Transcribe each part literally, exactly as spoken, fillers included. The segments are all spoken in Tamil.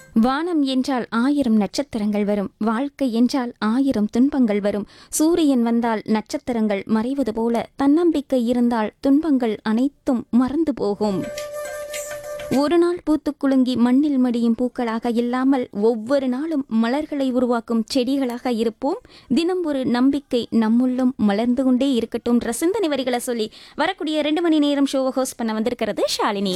வானம் என்றால் ஆயிரம் நட்சத்திரங்கள் வரும், வாழ்க்கை என்றால் ஆயிரம் துன்பங்கள் வரும். சூரியன் வந்தால் நட்சத்திரங்கள் மறைவது போல தன்னம்பிக்கை இருந்தால் துன்பங்கள் அனைத்தும் மறந்து போகும். ஒரு நாள் பூத்து குலுங்கி மண்ணில் மடியும் பூக்களாக இல்லாமல் ஒவ்வொரு நாளும் மலர்களை உருவாக்கும் செடிகளாக இருப்போம். தினம் ஒரு நம்பிக்கை நம்முள்ளும் மலர்ந்து கொண்டே இருக்கட்டும். சிந்தனை வரிகளை சொல்லி வரக்கூடிய ரெண்டு மணி நேரம் ஷோவை ஹோஸ்ட் பண்ண வந்திருக்கிறது ஷாலினி.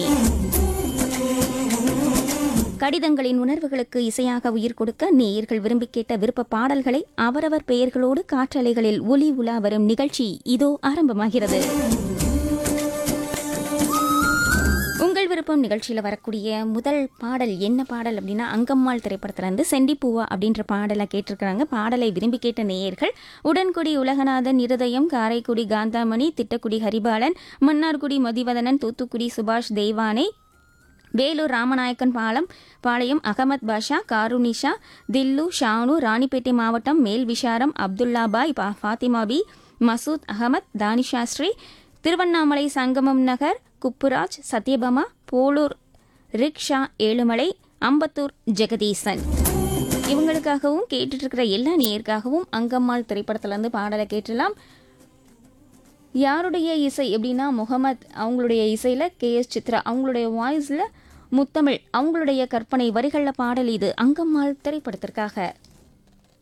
கடிதங்களின் உணர்வுகளுக்கு இசையாக உயிர் கொடுக்க நேயர்கள் விரும்பி கேட்ட விருப்ப பாடல்களை அவரவர் பெயர்களோடு காற்றலைகளில் ஒலி உலா வரும் நிகழ்ச்சி இதோ ஆரம்பமாகிறது. உங்கள் விருப்பம் நிகழ்ச்சியில் வரக்கூடிய முதல் பாடல் என்ன பாடல் அப்படின்னா, அங்கம்மாள் திரைப்படத்திலிருந்து செண்டிப்பூவா அப்படின்ற பாடலை கேட்டிருக்கிறாங்க. பாடலை விரும்பி கேட்ட நேயர்கள் உடன்குடி உலகநாதன், இருதயம், காரைக்குடி காந்தாமணி, திட்டக்குடி ஹரிபாலன், மன்னார்குடி மதிவதனன், தூத்துக்குடி சுபாஷ் தெய்வானை, வேலூர் ராமநாயக்கன் பாலம் பாளையம் அகமத் பாஷா, காருனிஷா, தில்லு, ஷானு, ராணிப்பேட்டை மாவட்டம் மேல் விஷாரம், அப்துல்லாபாய், ஃபாத்திமாபி, மசூத் அகமத், தானிஷாஸ்ரீ, திருவண்ணாமலை சங்கமம் நகர், குப்புராஜ், சத்யபாமா, போலூர் ரிக்ஷா, ஏழுமலை, அம்பத்தூர் ஜெகதீசன். இவங்களுக்காகவும் கேட்டுட்டு இருக்கிற எல்லா நேயருக்காகவும் அங்கம்மாள் திரைப்படத்திலிருந்து பாடலை கேட்டலாம். யாருடைய இசை எப்படின்னா, முகமத் அவங்களுடைய இசையில் கே எஸ் சித்ரா, அவங்களுடைய வாய்ஸில் முத்தமிழ், அவங்களுடைய கற்பனை வரிகளில் பாடல் இது அங்கம்மாள் திரைப்படத்திற்காக.